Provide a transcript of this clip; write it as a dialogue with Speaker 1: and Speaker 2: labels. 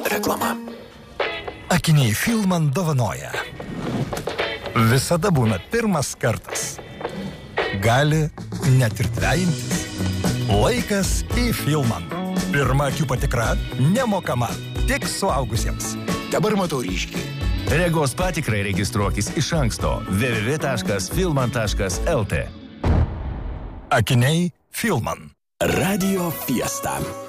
Speaker 1: Reklama.
Speaker 2: Akiniai Filman dovanoja. Visada būna pirmas kartas. Gali net ir dvejintis. Laikas į Filman. Pirma akių patikra nemokama, tik suaugusiems.
Speaker 1: Dabar matau ryškiai.
Speaker 3: Regos patikrai registruokis iš anksto www.filman.lt.
Speaker 2: Akiniai Filman.
Speaker 1: Radio Fiesta.